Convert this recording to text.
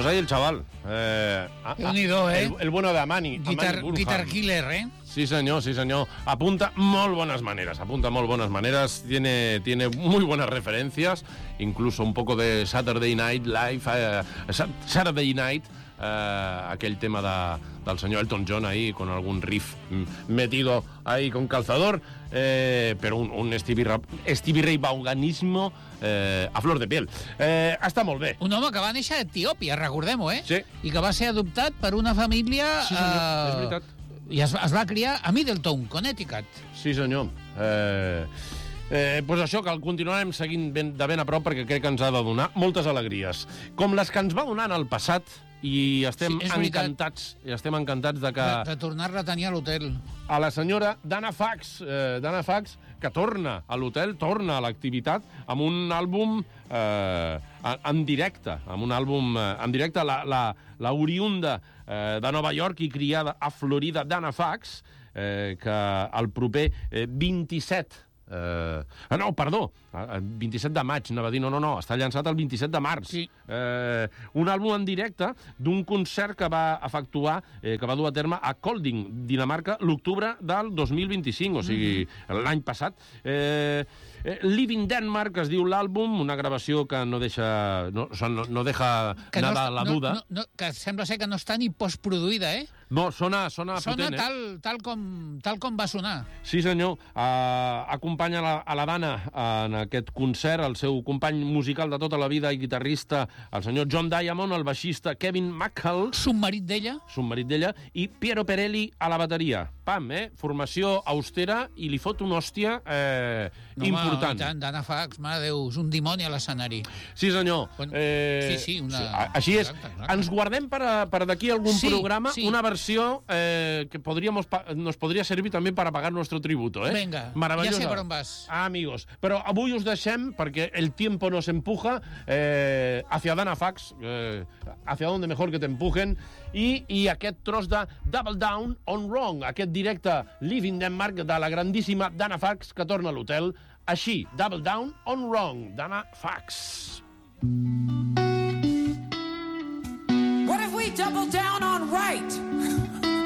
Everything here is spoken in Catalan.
ahí el chaval. Déu-n'hi-do, El bueno de Amani. Guitar Killer, Sí, señor, sí, señor. Apunta muy buenas maneras, tiene muy buenas referencias, incluso un poco de Saturday Night Live, Saturday Night, aquel tema del señor Elton John ahí, con algún riff metido ahí con calzador, pero un Stevie Ray Vaughanismo a flor de piel. Està molt bé. Un home que va néixer a Etiòpia, recordem-ho, Sí. I que va ser adoptat per una família... Sí, senyor, és veritat. I es va criar a Middletown, Connecticut. Sí, senyor. Pues això, que el continuarem seguint de ben a prop, perquè crec que ens ha de donar moltes alegries. Com les que ens va donar en el passat, i estem encantats de que... De tornar-la a tenir a l'hotel. A la senyora Dana Fax, que torna a l'hotel, torna a l'activitat amb un àlbum en directe, la oriunda de Nova York i criada a Florida, Dana Fax, que el proper 27 27 de maig, anava a dir, no, està llançat el 27 de març. Sí. Un àlbum en directe d'un concert que va efectuar, que va dur a terme a Kolding, Dinamarca, l'octubre del 2025, o sigui, l'any passat. Living Denmark es diu l'àlbum, una gravació que no deja nada a la duda. Que sembla ser que no està ni postproduïda, No, sona potent, Sona tal com va sonar. Sí, senyor. Acompanya a la Dana en aquest concert el seu company musical de tota la vida i guitarrista, el senyor John Diamond, el baixista Kevin McHale, Submarit d'ella, i Piero Perelli a la bateria. Pam, Formació austera, i li fot una hòstia important. Home, Dana Fax, mare de Déu, és un dimoni a l'escenari. Sí, senyor. Així és. Exacte. Ens guardem per d'aquí algun programa una versió que nos podria servir també per pagar nuestro tributo. Venga, ja sé per on vas. Amigos, però avui us deixem perquè el tiempo nos empuja hacia Dana Fax, hacia donde mejor que te empujen, i aquest tros de Double Down on Wrong, aquest directe Living Denmark de la grandíssima Dana Fax, que torna a l'hotel. Així, Double Down on Wrong, Dana Fax. What if we double down on right?